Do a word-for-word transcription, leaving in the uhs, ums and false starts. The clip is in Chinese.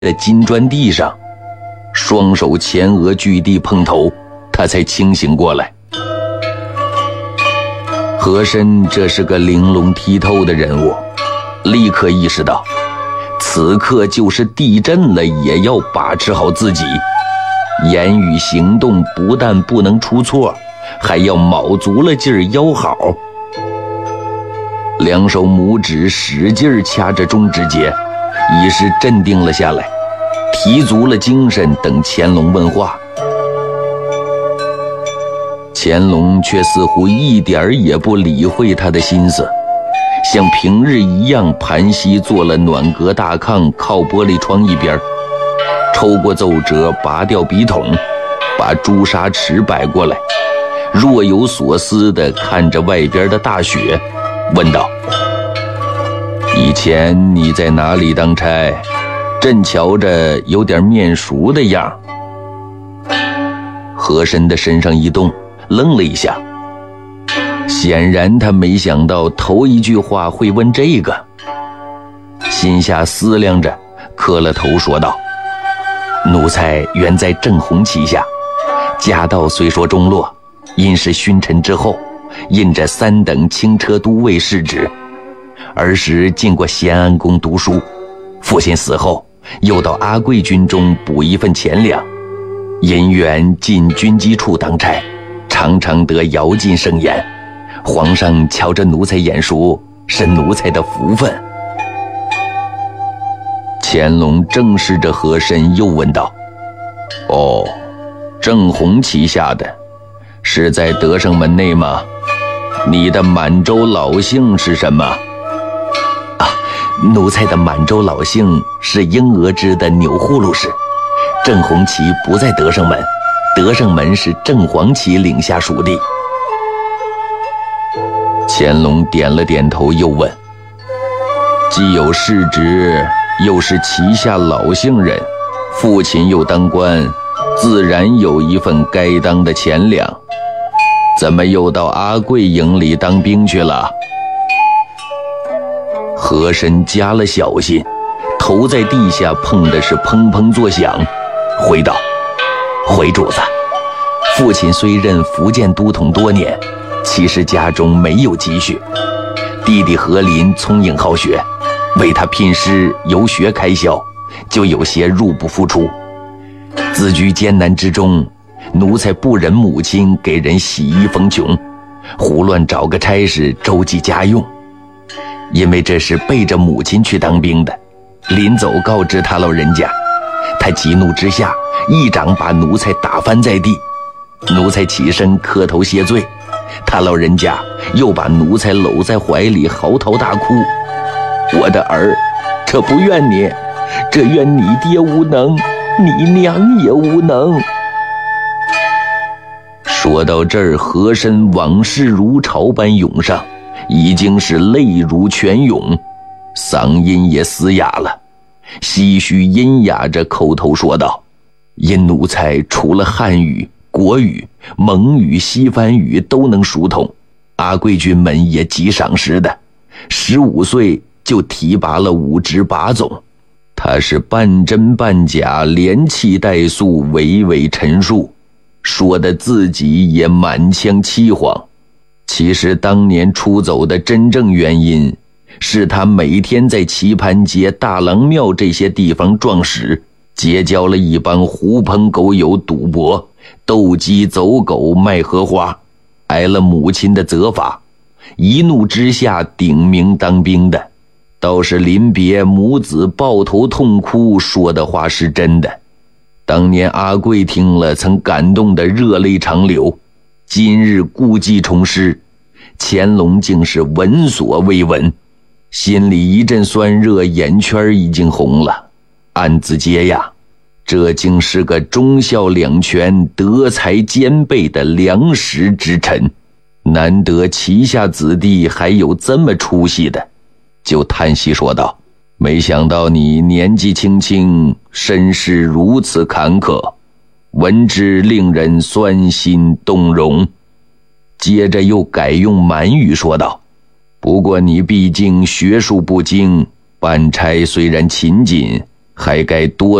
的金砖地上，双手前额距地碰头，他才清醒过来。和珅这是个玲珑剔透的人物，立刻意识到此刻就是地震了也要把持好自己，言语行动不但不能出错，还要卯足了劲儿腰好。两手拇指使劲掐着中指节，已是镇定了下来，提足了精神等乾隆问话。乾隆却似乎一点儿也不理会他的心思，像平日一样盘膝坐了暖阁大炕，靠玻璃窗一边，抽过奏折，拔掉笔筒，把朱砂匙摆过来，若有所思地看着外边的大雪，问道：以前你在哪里当差？朕瞧着有点面熟的样。和珅的身上一动，愣了一下，显然他没想到头一句话会问这个，心下思量着，磕了头说道：奴才原在正红旗下，家道虽说中落，因是勋臣之后，印着三等轻车都尉世职，儿时进过咸安宫读书，父亲死后又到阿贵军中补一份钱粮，因缘进军机处当差，常常得遥进盛宴，皇上瞧着奴才眼熟，是奴才的福分。乾隆正视着和珅，又问道：哦，正红旗下的是在德胜门内吗？你的满洲老姓是什么？啊，奴才的满洲老姓是英俄支的钮祜禄氏，正红旗不在德胜门，德胜门是正黄旗领下属地。乾隆点了点头，又问：既有世职，又是旗下老姓人，父亲又当官，自然有一份该当的钱粮，怎么又到阿贵营里当兵去了？和珅加了小心，头在地下碰的是砰砰作响，回道：回主子，父亲虽任福建都统多年，其实家中没有积蓄，弟弟和林聪颖好学，为他聘师游学开销，就有些入不敷出。自居艰难之中，奴才不忍母亲给人洗衣逢穷，胡乱找个差事周济家用。因为这是背着母亲去当兵的，临走告知他老人家，他急怒之下一掌把奴才打翻在地，奴才起身磕头谢罪，他老人家又把奴才搂在怀里嚎啕大哭：我的儿，这不怨你，这怨你爹无能，你娘也无能。说到这儿，和珅往事如潮般涌上，已经是泪如泉涌，嗓音也嘶哑了，唏嘘阴哑着口头说道：因奴才除了汉语、国语、蒙语、西番语都能熟通，阿贵军门也极赏识的，十五岁就提拔了五职八总。他是半真半假，连气带诉，娓娓陈述，说的自己也满腔凄惶。其实当年出走的真正原因，是他每天在棋盘街、大郎庙这些地方撞屎，结交了一帮狐朋狗友赌博，斗鸡走狗卖荷花，挨了母亲的责罚，一怒之下顶名当兵的。倒是临别母子抱头痛哭，说的话是真的。当年阿贵听了曾感动得热泪长流，今日故伎重施，乾隆竟是闻所未闻，心里一阵酸热，眼圈已经红了，暗自嗟呀，这竟是个忠孝两全、德才兼备的良实之臣，难得旗下子弟还有这么出息的，就叹息说道：没想到你年纪轻轻，身世如此坎坷，闻之令人酸心动容。接着又改用满语说道：不过你毕竟学术不精，办差虽然勤谨， 还该多